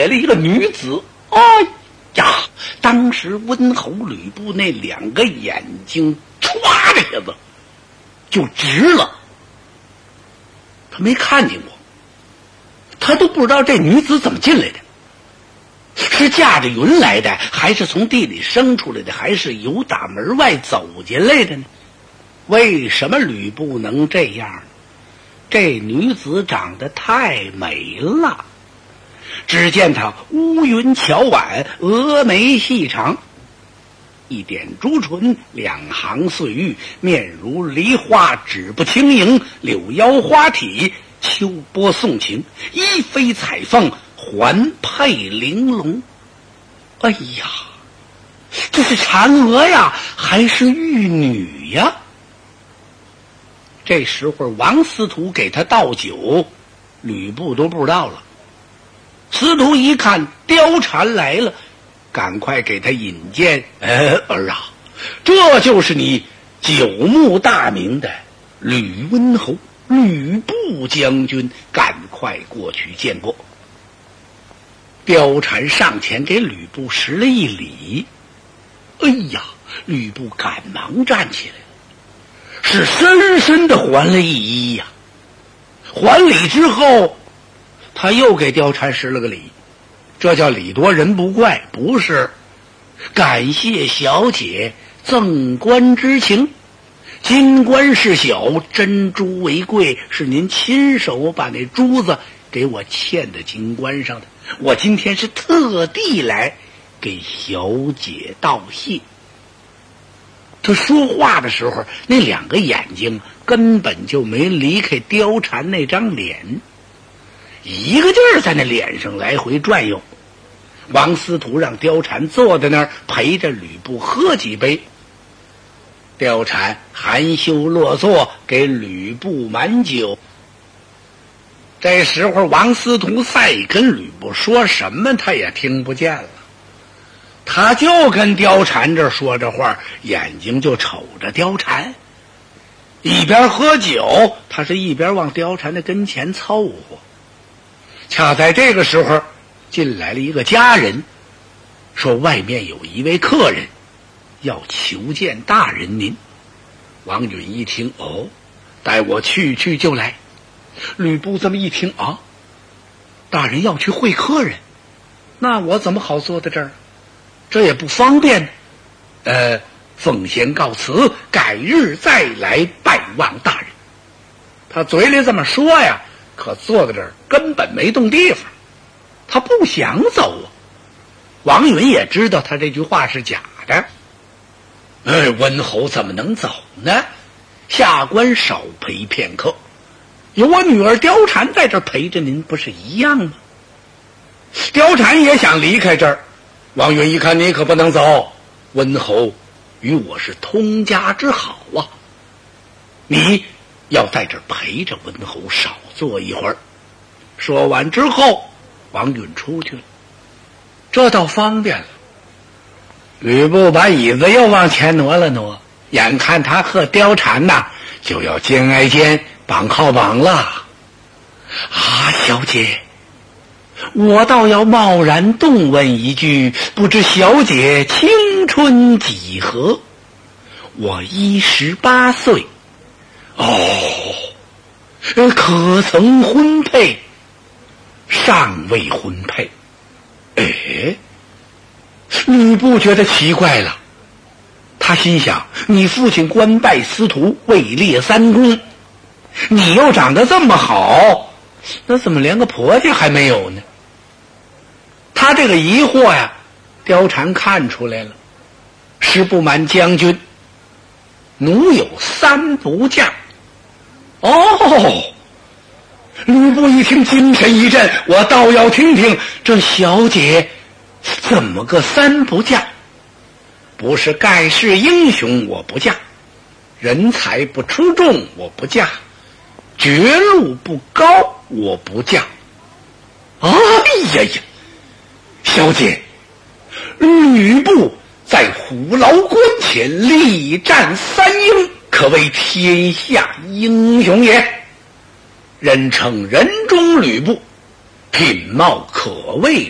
来了一个女子。哎呀！当时温侯吕布那两个眼睛唰的一下子就直了，他没看见过，他都不知道这女子怎么进来的，是驾着云来的，还是从地里生出来的，还是由打门外走进来的呢？为什么吕布能这样？这女子长得太美了，只见她乌云巧婉，峨眉细长，一点朱唇，两行碎玉，面如梨花，指不轻盈，柳腰花体，秋波送情，衣飞彩凤，环佩玲珑。哎呀，这是嫦娥呀，还是玉女呀？这时候王司徒给他倒酒，吕布都不知道了。司徒一看貂蝉来了，赶快给他引荐。儿啊，这就是你久慕大名的吕温侯吕布将军，赶快过去见过。貂蝉上前给吕布施了一礼。哎呀，吕布赶忙站起来，是深深的还了一揖呀。还礼之后，他又给貂蝉施了个礼，这叫礼多人不怪，不是感谢小姐赠官之情。金冠是小，珍珠为贵，是您亲手把那珠子给我嵌在金冠上的，我今天是特地来给小姐道谢。他说话的时候，那两个眼睛根本就没离开貂蝉那张脸，一个劲儿在那脸上来回转悠。王司徒让貂蝉坐在那儿陪着吕布喝几杯，貂蝉含羞落座给吕布满酒。这时候王司徒再跟吕布说什么他也听不见了，他就跟貂蝉这说这话，眼睛就瞅着貂蝉，一边喝酒，他是一边往貂蝉的跟前凑合。恰在这个时候进来了一个家人，说外面有一位客人要求见大人您。王允一听，哦，带我去就来。吕布这么一听，啊，大人要去会客人，那我怎么好坐在这儿？这也不方便。奉先告辞，改日再来拜望大人。他嘴里这么说呀，可坐在这儿根本没动地方，他不想走啊。王允也知道他这句话是假的。温侯怎么能走呢？下官少陪片刻，有我女儿貂蝉在这儿陪着您，不是一样吗？貂蝉也想离开这儿，王允一看你可不能走，温侯与我是通家之好啊，你要在这儿陪着温侯少坐一会儿。说完之后，王允出去了，这倒方便了。吕布把椅子又往前挪了挪，眼看他和貂蝉呐就要肩挨肩绑靠绑了。啊，小姐，我倒要贸然动问一句，不知小姐青春几何？我18岁。可曾婚配？尚未婚配。吕布觉得奇怪了，他心想，你父亲官拜司徒，位列3公，你又长得这么好，那怎么连个婆家还没有呢？他这个疑惑呀，貂蝉看出来了。实不瞒将军，奴有3不嫁。吕布一听精神一振，我倒要听听这小姐怎么个3不嫁。不是盖世英雄我不嫁，人才不出众我不嫁，绝路不高我不嫁。哎呀呀，小姐，吕布在虎牢关前力战3英，可谓天下英雄也，人称人中吕布，品貌可谓